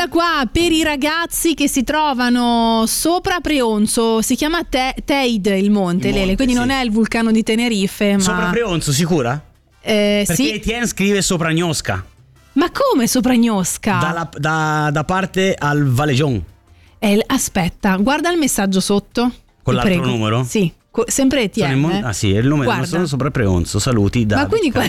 Eccola qua per i ragazzi che si trovano sopra Preonzo. Si chiama Teide il monte, Lele, quindi sì. non è il vulcano di Tenerife, ma Sopra Preonzo, sicura? Perché sì. Etienne scrive sopra Gnosca. Ma come sopra Gnosca? Da parte al Valegion. Aspetta, guarda il messaggio sotto. Con ti l'altro prego. numero? Sì, sempre Etienne. Ah sì, è il numero Guarda. sono sopra Preonzo. Saluti da. Ma quindi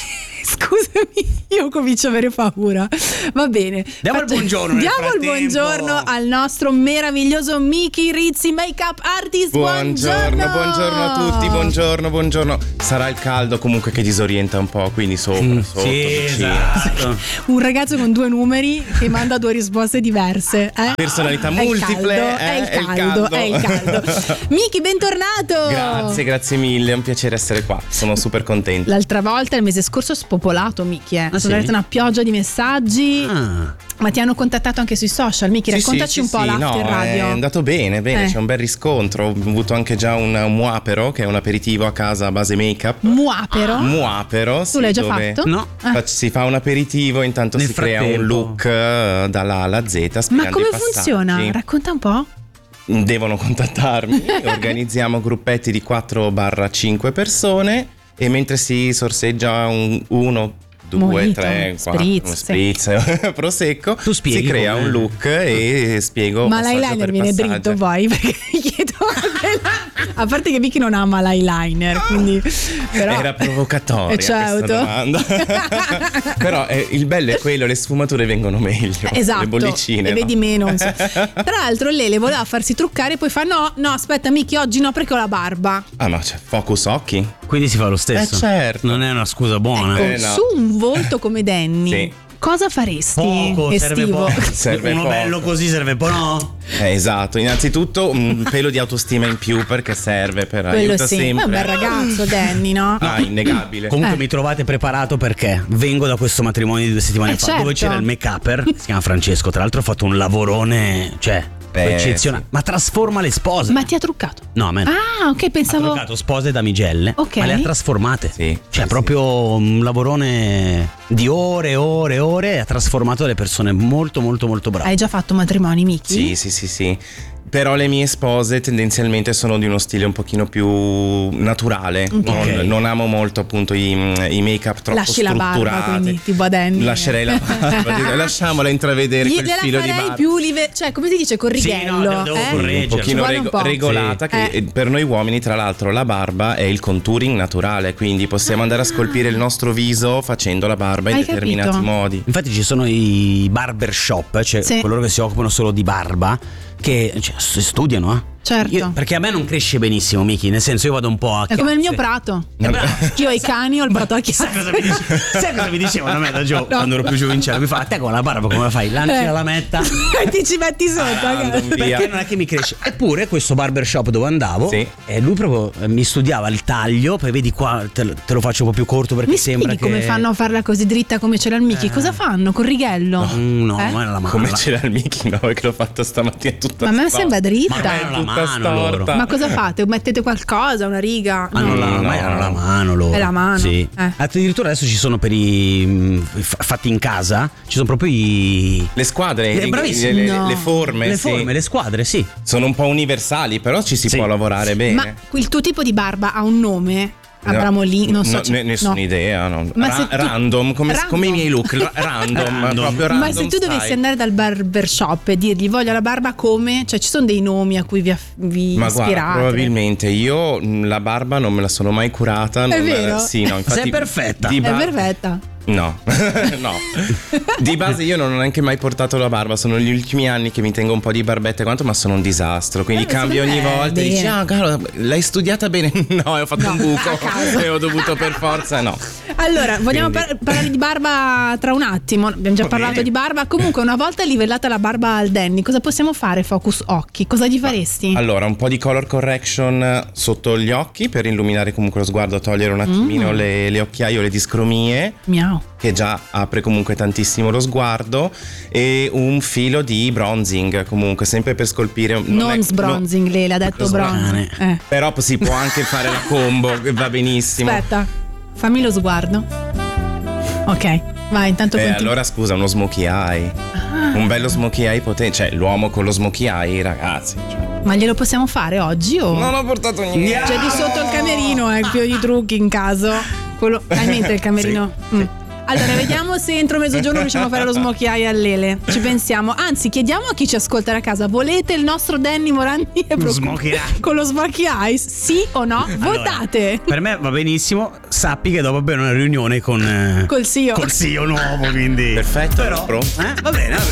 scusami, io comincio a avere paura. Va bene. Diamo il buongiorno nel Diamo il frattempo. buongiorno al nostro meraviglioso Miki Rizzi, make-up artist. Buongiorno a tutti, buongiorno. Sarà il caldo comunque che disorienta un po', quindi sotto, Sì, vicino. esatto. Un ragazzo con 2 numeri che manda 2 risposte diverse. Personalità multiple, È il caldo. Miki, bentornato. Grazie mille, è un piacere essere qua, sono super contento. L'altra volta, il mese scorso, spopolato Miki. Sono sì? arrivata una pioggia di messaggi. Ah. Ma ti hanno contattato anche sui social, Miki? Raccontaci un po' l'after radio. È andato bene, c'è un bel riscontro. Ho avuto anche già un muapero, che è un aperitivo a casa a base make-up. Muapero, Tu l'hai già fatto? No. Si fa un aperitivo, intanto Nel si crea un frattempo. look dalla A alla Z. Ma spiegando come i passaggi. funziona? Racconta un po'. Devono contattarmi, organizziamo gruppetti di 4-5 persone e mentre si sorseggia uno, 2, Mojito, 3, 4, uno spritz, prosecco, Tu spieghi si crea come- un look e spiego Ma passaggio l'eyeliner per viene passaggio. dritto poi, perché mi chiedo a parte che Miki non ama l'eyeliner, quindi però Era provocatoria E certo. questa domanda. Però il bello è quello, le sfumature vengono meglio. esatto, Le bollicine e no? vedi meno insomma. Tra l'altro Lele voleva farsi truccare, poi fa no aspetta Miki, oggi no perché ho la barba. Ah, ma c'è focus occhi? Quindi si fa lo stesso. Certo. Non è una scusa buona. Ecco, no. su un volto come Danny Sì. cosa faresti Poco, serve estivo? poco. Serve Uno poco. bello così serve poco, no? Esatto, innanzitutto un pelo di autostima in più perché serve per Quello aiuta sì, sempre. ma è un bel ragazzo Danny, no? Ah, innegabile. Comunque mi trovate preparato perché vengo da questo matrimonio di 2 settimane fa certo. dove c'era il make-upper, si chiama Francesco, tra l'altro ha fatto un lavorone, cioè, eccezionale. Ma trasforma le spose. Ma ti ha truccato? No, a me no. Ah, ok, Ha pensavo truccato spose damigelle, Ok. ma le ha trasformate. Sì, Cioè, sì, proprio un lavorone di ore e ha trasformato le persone molto brave. hai già fatto matrimoni, Miki? Sì. Però le mie spose tendenzialmente sono di uno stile un pochino più naturale. Ok. Non amo molto appunto i make-up troppo Lasci la barba, strutturati. quindi, tipo a Danny. Lascerei la barba, lasciamola intravedere quel Gliela filo di farei barba. più cioè come si dice, con Sì, righello, no, devo eh? correggere. Un pochino Ci vuole un po'. regolata, Sì. che per noi uomini tra l'altro la barba è il contouring naturale, quindi possiamo andare a scolpire il nostro viso facendo la barba in Hai determinati capito? modi. Infatti ci sono i barbershop, cioè Sì. coloro che si occupano solo di barba, che studiano, Certo. perché a me non cresce benissimo, Miki, nel senso io vado un po' a È come il mio chiazze. prato. Bravo. Io ho i cani, ho il prato a chiazze. Sai cosa mi dicevano a me da giovane quando ero più giovincello? Mi fa, a te con la barba come la fai? Lanci la lametta? E ti ci metti sotto. Random, via. Perché non è che mi cresce. Eppure questo barbershop dove andavo, Sì. lui proprio mi studiava il taglio, poi vedi qua te lo faccio un po' più corto perché Mi sembra spieghi che come fanno a farla così dritta come ce l'ha il Miki? Cosa fanno? Con righello? No, Eh? ma era la mano. Come c'era il Mickey, no? Che l'ho fatto stamattina tutta Ma a me storta. sembra Ma dritta. erano la Tutta mano loro. storta. Ma cosa fate? Mettete qualcosa, una riga? Hanno No. ma erano la mano loro. È la mano. Sì. Eh. Addirittura adesso ci sono per i fatti in casa, ci sono proprio Le squadre, bravissimi. No. le forme, le sì. forme, le squadre, sì. Sono un po' universali, però ci si Sì. può lavorare bene. Ma il tuo tipo di barba ha un nome? Abramolini, non so. Nessuna no. idea, no. Ma se tu- Random, come Random. i miei look, random, Random. proprio random. Ma se tu dovessi style. andare dal barbershop e dirgli voglio la barba come, cioè ci sono dei nomi a cui vi Ma guarda, ispirate? probabilmente io la barba non me la sono mai curata. È non- vero? Sì, no, infatti. Sei perfetta. di È bar- perfetta. No, no. Di base io non ho neanche mai portato la barba. Sono gli ultimi anni che mi tengo un po' di barbetta e quanto, ma sono un disastro. Quindi cambio ogni secondo me volta e bene. dici, ah, caro, l'hai studiata bene? No, ho fatto No, un buco a caso. e ho dovuto per forza, no. Allora, vogliamo Quindi- parlare di barba tra un attimo. Abbiamo già Va parlato bene. di barba. Comunque, una volta livellata la barba al Danny, cosa possiamo fare? Focus occhi. Cosa gli faresti? Allora, un po' di color correction sotto gli occhi per illuminare comunque lo sguardo, togliere un attimino le occhiaie o le discromie, Miau. che già apre comunque tantissimo lo sguardo, e un filo di bronzing comunque sempre per scolpire. Non sbronzing, lei l'ha detto bronzing. Però si può anche fare la combo, va benissimo. Aspetta, fammi lo sguardo. Ok. Vai, intanto continua. Allora scusa, uno smokey eye. Un bello smokey eye potente. Cioè, l'uomo con lo smokey eye, ragazzi. Cioè. Ma glielo possiamo fare oggi o? Non ho portato niente. C'è di sotto il camerino, il più di trucchi in caso. Quello. Hai in mente il camerino? Sì. Allora, vediamo se entro mezzogiorno riusciamo a fare lo smokey eye a Lele. Ci pensiamo. Anzi, chiediamo a chi ci ascolta da casa: volete il nostro Danny Morandi con lo smokey eyes? Sì o no? Votate. Per me va benissimo. Sappi che dopo abbiamo una riunione con Col CEO. Col CEO nuovo, quindi Perfetto, però pronto. va bene.